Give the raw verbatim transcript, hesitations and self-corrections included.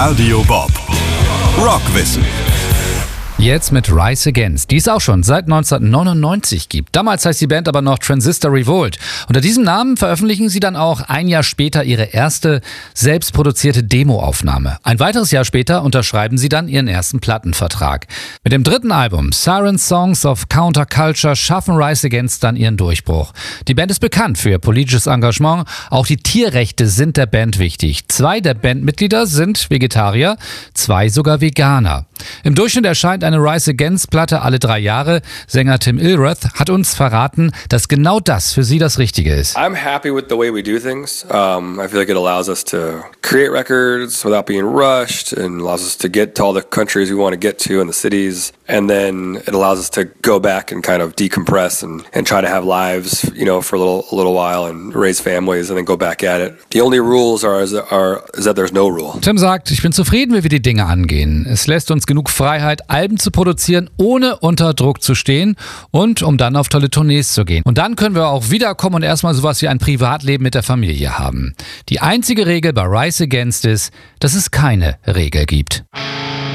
Radio Bob. Rockwissen. Jetzt mit Rise Against, die es auch schon seit neunzehnhundertneunundneunzig gibt. Damals heißt die Band aber noch Transistor Revolt. Unter diesem Namen veröffentlichen sie dann auch ein Jahr später ihre erste selbstproduzierte Demoaufnahme. Ein weiteres Jahr später unterschreiben sie dann ihren ersten Plattenvertrag. Mit dem dritten Album Siren Songs of Counterculture schaffen Rise Against dann ihren Durchbruch. Die Band ist bekannt für ihr politisches Engagement. Auch die Tierrechte sind der Band wichtig. Zwei der Bandmitglieder sind Vegetarier, zwei sogar Veganer. Im Durchschnitt erscheint eine Rise Against-Platte alle drei Jahre. Sänger Tim Illrath hat uns verraten, dass genau das für sie das Richtige ist. I'm happy with the way we do things. Um, I feel like it allows us to create records without being rushed and allows us to get to all the countries we want to get to and the cities. And then it allows us to go back and kind of decompress and, and try to have lives, you know, for a little a little while and raise families and then go back at it. The only rules are, is, are, is that there's no rule. Tim sagt, ich bin zufrieden, wie wir die Dinge angehen. Es lässt uns genug Freiheit, Alben zu produzieren, ohne unter Druck zu stehen und um dann auf tolle Tournees zu gehen. Und dann können wir auch wiederkommen und erstmal sowas wie ein Privatleben mit der Familie haben. Die einzige Regel bei Rise Against ist, dass es keine Regel gibt.